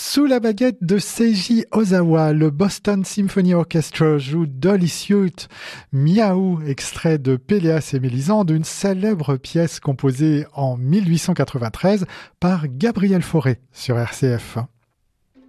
Sous la baguette de Seiji Ozawa, le Boston Symphony Orchestra joue Dolly Suit, Miaou, extrait de Péléas et Mélisande, une célèbre pièce composée en 1893 par Gabriel Fauré sur RCF.